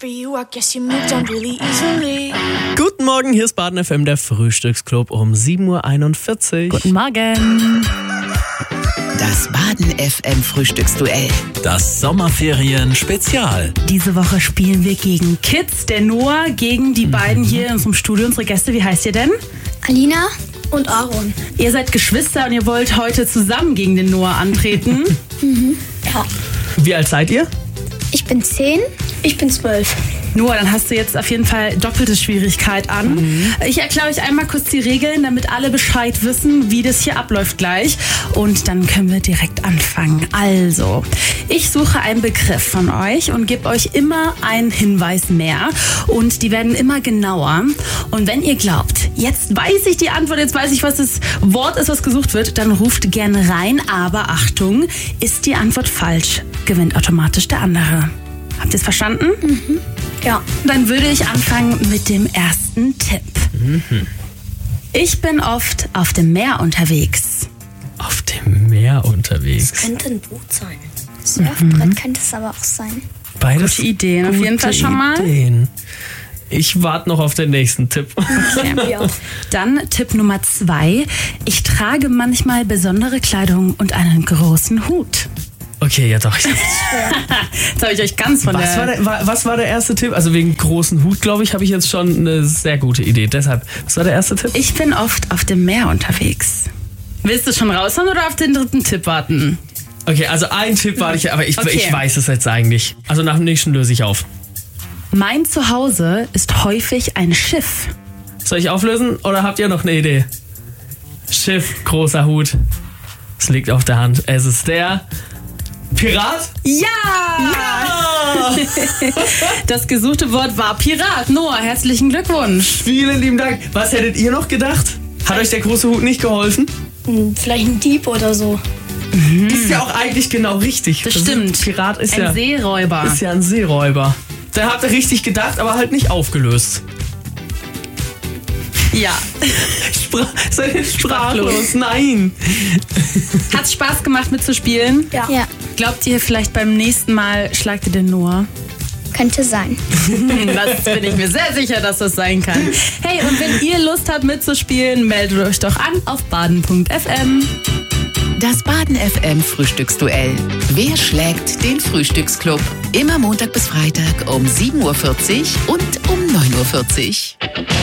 for you, I guess you moved on really easily. Guten Morgen, hier ist Baden FM, der Frühstücksclub um 7.41 Uhr. Guten Morgen. Das Baden FM Frühstücksduell. Das Sommerferien-Spezial. Diese Woche spielen wir gegen Kids, der Noah, gegen die beiden hier in unserem Studio, unsere Gäste. Wie heißt ihr denn? Alina und Aaron. Ihr seid Geschwister und ihr wollt heute zusammen gegen den Noah antreten. Ja. Wie alt seid ihr? Ich bin 10. Ich bin 12. Noah, dann hast du jetzt auf jeden Fall doppelte Schwierigkeit an. Ich erkläre euch einmal kurz die Regeln, damit alle Bescheid wissen, wie das hier abläuft gleich. Und dann können wir direkt anfangen. Also, ich suche einen Begriff von euch und gebe euch immer einen Hinweis mehr. Und die werden immer genauer. Und wenn ihr glaubt, jetzt weiß ich die Antwort, jetzt weiß ich, was das Wort ist, was gesucht wird, dann ruft gerne rein. Aber Achtung, ist die Antwort falsch, gewinnt automatisch der andere. Habt ihr es verstanden? Ja. Dann würde ich anfangen mit dem ersten Tipp. Ich bin oft auf dem Meer unterwegs. Auf dem Meer unterwegs. Könnte ein Boot sein. Surfbrett könnte es aber auch sein. Beides Gute Ideen, auf jeden Fall schon mal. Ideen. Ich warte noch auf den nächsten Tipp. Ja. Dann Tipp Nummer 2. Ich trage manchmal besondere Kleidung und einen großen Hut. Okay, ja doch. Jetzt habe ich euch ganz von Was war der erste Tipp? Also wegen großen Hut, glaube ich, habe ich jetzt schon eine sehr gute Idee. Deshalb, was war der erste Tipp? Ich bin oft auf dem Meer unterwegs. Willst du schon raushauen oder auf den dritten Tipp warten? Okay, also ein Tipp warte ich, aber ich Okay. weiß es jetzt eigentlich. Also nach dem nächsten löse ich auf. Mein Zuhause ist häufig ein Schiff. Soll ich auflösen oder habt ihr noch eine Idee? Schiff, großer Hut. Es liegt auf der Hand. Es ist der Pirat? Ja! Das gesuchte Wort war Pirat. Noah, herzlichen Glückwunsch. Vielen lieben Dank. Was hättet ihr noch gedacht? Hat euch der große Hut nicht geholfen? Vielleicht ein Dieb oder so. Ist ja auch eigentlich genau richtig. Das stimmt. Pirat ist Ein Seeräuber. Ist ja ein Seeräuber. Da habt ihr richtig gedacht, aber halt nicht aufgelöst. Ja. Seid ihr sprachlos? Nein. Hat's Spaß gemacht mitzuspielen? Ja. Glaubt ihr, vielleicht beim nächsten Mal schlagt ihr den Noah? Könnte sein. Das bin ich mir sehr sicher, dass das sein kann. Hey, und wenn ihr Lust habt mitzuspielen, meldet euch doch an auf baden.fm. Das Baden FM Frühstücksduell. Wer schlägt den Frühstücksclub? Immer Montag bis Freitag um 7.40 Uhr und um 9.40 Uhr.